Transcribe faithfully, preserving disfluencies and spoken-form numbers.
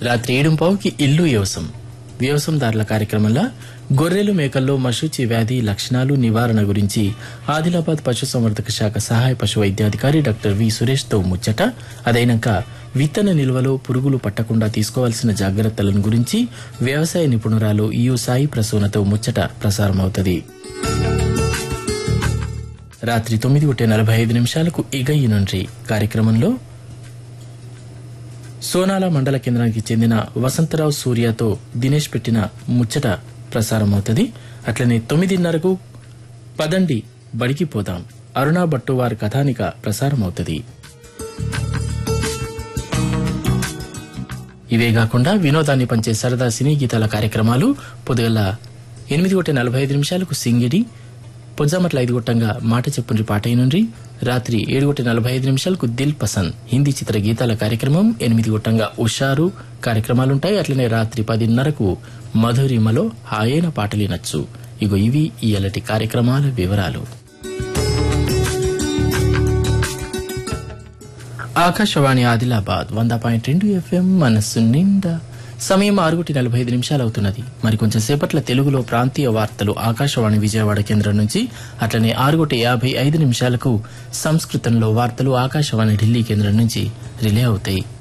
రాత్రి ఏడుంపావుకి ఇల్లు వ్యవసం వ్యవసాయదారుల కార్యక్రమంలో గొర్రెలు మేకల్లో మశూచి వ్యాధి లక్షణాలు నివారణ గురించి ఆదిలాబాద్ పశుసంవర్ధక శాఖ సహాయ పశు వైద్యాధికారి డాక్టర్ వి సురేష్ తో ముచ్చట. అదైనాక విత్తన నిల్వలో పురుగులు పట్టకుండా తీసుకోవాల్సిన జాగ్రత్తలను గురించి వ్యవసాయ నిపుణురాలు యు సాయి ప్రసూనతో ముచ్చట ప్రసారమవుతుంది. రాత్రి తొమ్మిది ఒకటి నలభై ఐదు నిమిషాలకు ఇగయి నుండి కార్యక్రమంలో సోనాల మండల కేంద్రానికి చెందిన వసంతరావు సూర్యతో దినేష్ పెట్టిన ముచ్చట ప్రసారమవుతుంది. అట్లనే తొమ్మిదిన్నరకు పదండి బడికి పోదాం అరుణా భట్టు వారి కథానిక ప్రసారమవుతుంది. ఇవే కాకుండా వినోదాన్ని పంచే సరదా సినీ గీతాల కార్యక్రమాలు పొద్దుగల ఎనిమిది ఒకటి నలభై ఐదు నిమిషాలకు సింగిడి, పొజ్జామట్ల ఐదు గొట్టంగా మాట చెప్పుండ్రి పాటై నుండి రాత్రి ఏడు గొట్టి నలభై ఐదు నిమిషాలకు దిల్ పసంద్ హిందీ చిత్ర గీతాల కార్యక్రమం, ఎనిమిది గొట్టంగా ఉషారు కార్యక్రమాలుంటాయి. అట్లనే రాత్రి పదిన్నరకు మధురిమలో హాయైన పాటలినచ్చు. ఇగో ఇవి ఇయలటి కార్యక్రమాల వివరాలు. ఆకాశవాణి ఆదిలాబాద్ వంద పాయింట్ రెండు ఎఫ్ఎం మనస్సు నిండా. సమయం ఆరుగుటి నలభై ఐదు నిమిషాలు అవుతున్నది. మరికొంచెం సేపట్ల తెలుగులో ప్రాంతీయ వార్తలు ఆకాశవాణి విజయవాడ కేంద్రం నుంచి, అట్లనే ఆరుగుటి యాభై ఐదు నిమిషాలకు సంస్కృతంలో వార్తలు ఆకాశవాణి ఢిల్లీ కేంద్రం నుంచి రిలే అవుతాయి.